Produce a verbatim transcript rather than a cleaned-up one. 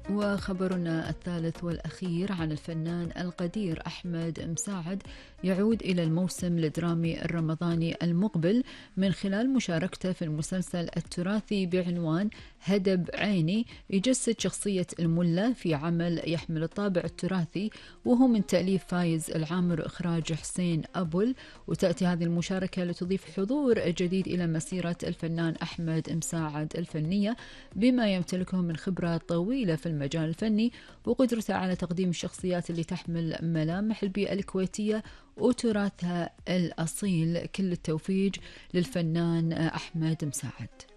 وخبرنا الثالث والأخير عن الفنان القدير أحمد مساعد يعود إلى الموسم الدرامي الرمضاني المقبل من خلال مشاركته في المسلسل التراثي بعنوان هدب عيني، يجسد شخصية الملا في عمل يحمل الطابع التراثي، وهو من تأليف فايز العامر وإخراج حسين أبل. وتأتي هذه المشاركة لتضيف حضور جديد إلى مسيرة الفنان أحمد مساعد الفنية، بما يمتلكه من خبرة طويلة في المجال الفني وقدرته على تقديم الشخصيات اللي تحمل ملامح البيئة الكويتية وتراثها الأصيل. كل التوفيق للفنان أحمد مساعد.